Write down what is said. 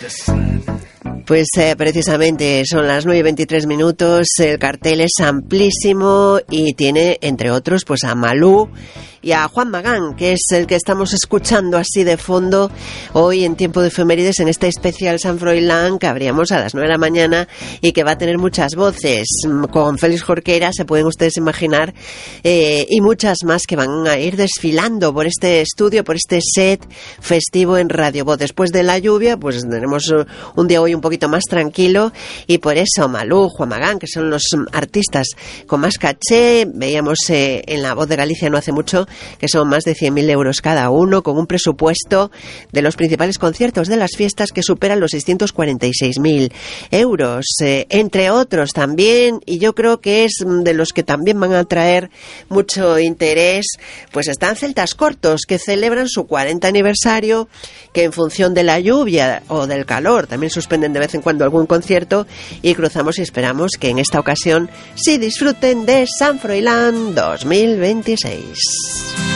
Pues precisamente son las 9:23, el cartel es amplísimo y tiene, entre otros, pues a Malú y a Juan Magán, que es el que estamos escuchando así de fondo hoy en Tiempo de Efemérides, en este especial San Froilán que abríamos a las 9 de la mañana y que va a tener muchas voces, con Félix Jorquera, se pueden ustedes imaginar, y muchas más que van a ir desfilando por este estudio, por este set festivo en Radio Voz. Después de la lluvia, pues tenemos un día hoy un poquito más tranquilo y por eso Malú, Juan Magán, que son los artistas con más caché, veíamos en La Voz de Galicia no hace mucho que son más de 100.000 euros cada uno, con un presupuesto de los principales conciertos de las fiestas que superan los 646.000 euros, entre otros también, y yo creo que es de los que también van a traer mucho interés, pues están Celtas Cortos, que celebran su 40 aniversario, que en función de la lluvia o del calor también suspenden de vez en cuando algún concierto, y cruzamos y esperamos que en esta ocasión sí disfruten de San Froilán 2026.